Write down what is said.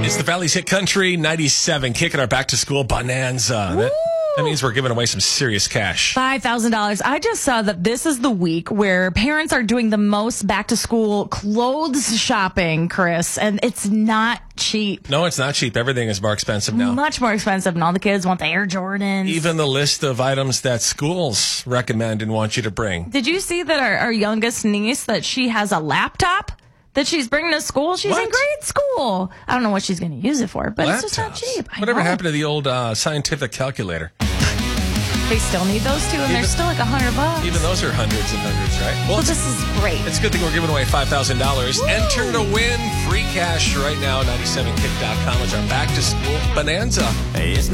It's the Valley's Hit Country 97, kicking our back to school bonanza. That means we're giving away some serious cash. $5,000. I just saw that this is the week where parents are doing the most back to school clothes shopping, Chris, and it's not cheap. No, it's not cheap. Everything is more expensive now. Much more expensive, and all the kids want the Air Jordans. Even the list of items that schools recommend and want you to bring. Did you see that our youngest niece, that she has a laptop that she's bringing to school? She's in grade school. I don't know what she's going to use it for, but it's just not cheap. Whatever happened to the old scientific calculator? They still need those too, and they're still like $100. Even those are hundreds and hundreds, right? Well, this is great. It's a good thing we're giving away $5,000. Enter to win free cash right now. 97kick.com is our back to school bonanza. It's